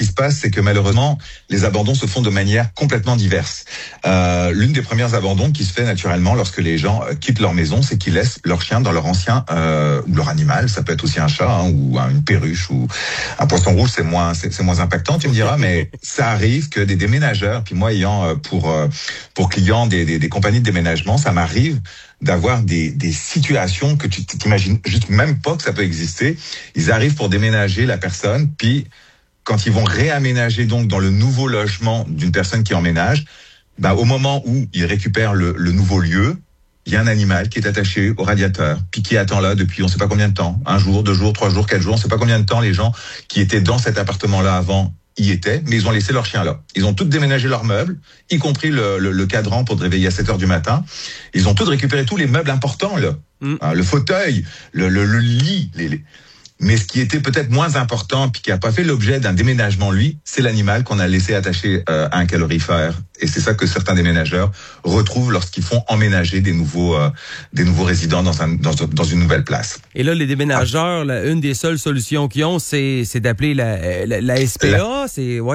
qui se passe, c'est que malheureusement, les abandons se font de manière complètement diverse. L'une des premières abandons qui se fait naturellement lorsque les gens quittent leur maison, c'est qu'ils laissent leur chien dans leur ancien ou leur animal. Ça peut être aussi un chat ou une perruche ou un poisson rouge. C'est moins impactant, tu me diras, mais ça arrive que des déménageurs, puis moi ayant pour clients des compagnies de déménagement, ça m'arrive d'avoir des situations que tu t'imagines juste même pas que ça peut exister. Ils arrivent pour déménager la personne, puis quand ils vont réaménager donc dans le nouveau logement d'une personne qui emménage, au moment où ils récupèrent le nouveau lieu, il y a un animal qui est attaché au radiateur, puis qui attend là depuis on sait pas combien de temps, 1 jour, 2 jours, 3 jours, 4 jours, on sait pas combien de temps les gens qui étaient dans cet appartement-là avant y étaient, mais ils ont laissé leur chien là. Ils ont tous déménagé leurs meubles, y compris le cadran pour te réveiller à 7h du matin. Ils ont tous récupéré tous les meubles importants là. Le fauteuil, le lit, mais ce qui était peut-être moins important puis qui a pas fait l'objet d'un déménagement, lui, c'est l'animal qu'on a laissé attaché à un calorifère. Et c'est ça que certains déménageurs retrouvent lorsqu'ils font emménager des nouveaux résidents dans une nouvelle place. Et là, les déménageurs, une des seules solutions qu'ils ont, c'est d'appeler la SPA.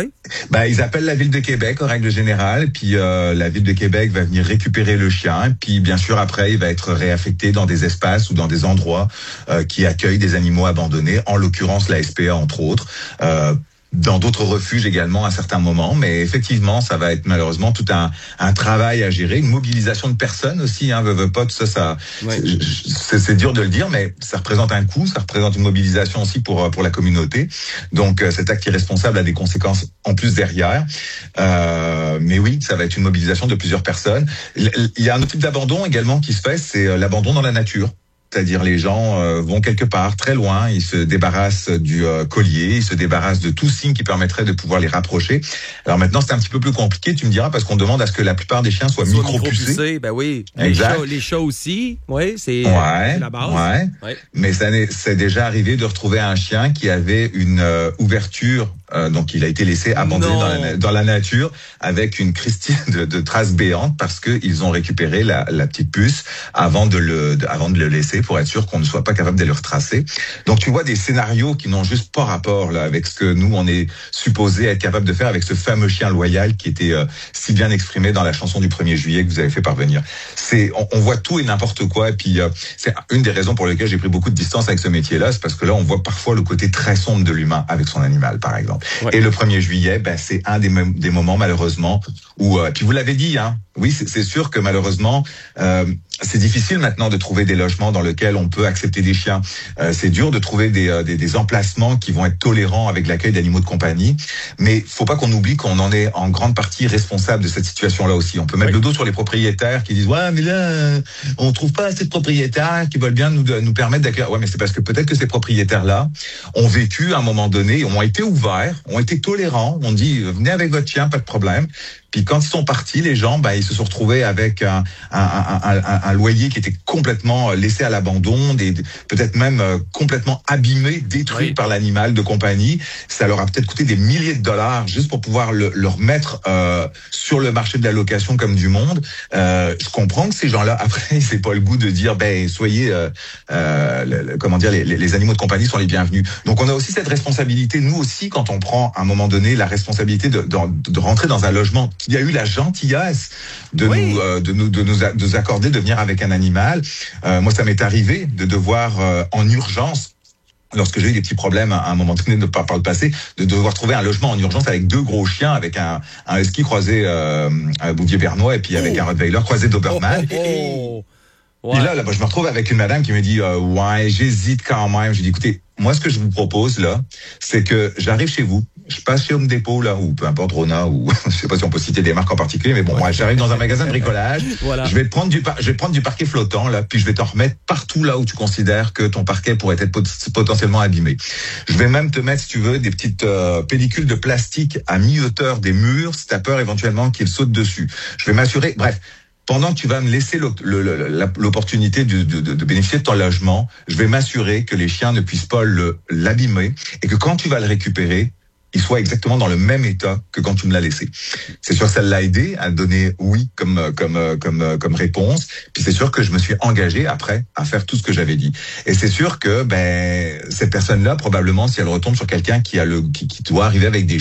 Ils appellent la Ville de Québec en règle générale, puis la Ville de Québec va venir récupérer le chien, puis bien sûr après, il va être réaffecté dans des espaces ou dans des endroits qui accueillent des animaux abandonnés, en l'occurrence la SPA entre autres. Dans d'autres refuges également à certains moments, mais effectivement, ça va être malheureusement tout un travail à gérer, une mobilisation de personnes aussi, veut pas, tout ça, c'est dur de le dire, mais ça représente un coût, ça représente une mobilisation aussi pour la communauté. Donc cet acte irresponsable a des conséquences en plus derrière, mais oui, ça va être une mobilisation de plusieurs personnes. Il y a un autre type d'abandon également qui se fait, c'est l'abandon dans la nature. C'est-à-dire les gens vont quelque part très loin, ils se débarrassent du collier, ils se débarrassent de tout signe qui permettrait de pouvoir les rapprocher. Alors maintenant c'est un petit peu plus compliqué, tu me diras, parce qu'on demande à ce que la plupart des chiens soient micro-pucés. Ben oui, exact. Les chats aussi, c'est la base. Ouais. Mais c'est déjà arrivé de retrouver un chien qui avait une ouverture, donc il a été laissé abandonné dans la nature avec une Christie de traces béantes parce que ils ont récupéré la petite puce avant de le laisser, pour être sûr qu'on ne soit pas capable de le retracer. Donc tu vois des scénarios qui n'ont juste pas rapport là avec ce que nous on est supposé être capable de faire avec ce fameux chien loyal qui était si bien exprimé dans la chanson du 1er juillet que vous avez fait parvenir. On voit tout et n'importe quoi, et puis c'est une des raisons pour lesquelles j'ai pris beaucoup de distance avec ce métier-là, c'est parce que là on voit parfois le côté très sombre de l'humain avec son animal par exemple. Ouais. Et le 1er juillet, c'est un des moments malheureusement où puis vous l'avez dit, oui, c'est sûr que malheureusement, c'est difficile maintenant de trouver des logements dans lesquels on peut accepter des chiens. C'est dur de trouver des emplacements qui vont être tolérants avec l'accueil d'animaux de compagnie. Mais faut pas qu'on oublie qu'on en est en grande partie responsable de cette situation-là aussi. On peut mettre le dos sur les propriétaires qui disent ouais, mais là, on trouve pas assez de propriétaires qui veulent bien nous permettre d'accueillir. Ouais, mais c'est parce que peut-être que ces propriétaires-là ont vécu à un moment donné, ont été ouverts, ont été tolérants. On dit venez avec votre chien, pas de problème. Puis quand ils sont partis, les gens, ils se sont retrouvés avec un loyer qui était complètement laissé à l'abandon, peut-être même complètement abîmé, détruit par l'animal de compagnie. Ça leur a peut-être coûté des milliers de dollars juste pour pouvoir le remettre sur le marché de la location comme du monde. Je comprends que ces gens-là, après, c'est pas le goût de dire, soyez, les animaux de compagnie sont les bienvenus. Donc on a aussi cette responsabilité, nous aussi, quand on prend à un moment donné la responsabilité de rentrer dans un logement. Il y a eu la gentillesse de nous accorder de venir avec un animal. Moi, ça m'est arrivé de devoir en urgence, lorsque j'ai eu des petits problèmes à un moment donné par le passé, de devoir trouver un logement en urgence avec 2 gros chiens, avec un husky croisé à Bouvier-Bernois et puis avec un Rottweiler croisé Doberman. Et là, je me retrouve avec une madame qui me dit ouais, j'hésite quand même. Je dis écoutez, moi ce que je vous propose là, c'est que j'arrive chez vous, je passe chez Home Depot là, ou peu importe Rona, ou je sais pas si on peut citer des marques en particulier, mais bon, moi j'arrive dans un magasin de bricolage, je vais te prendre du parquet flottant là, puis je vais t'en remettre partout là où tu considères que ton parquet pourrait être potentiellement abîmé. Je vais même te mettre, si tu veux, des petites pellicules de plastique à mi-hauteur des murs, si t'as peur éventuellement qu'ils sautent dessus. Je vais m'assurer, bref. Pendant que tu vas me laisser l'opportunité de bénéficier de ton logement, je vais m'assurer que les chiens ne puissent pas l'abîmer et que quand tu vas le récupérer, il soit exactement dans le même état que quand tu me l'as laissé. C'est sûr que ça l'a aidé à donner oui comme réponse. Puis c'est sûr que je me suis engagé après à faire tout ce que j'avais dit. Et c'est sûr que cette personne-là, probablement, si elle retombe sur quelqu'un qui doit arriver avec des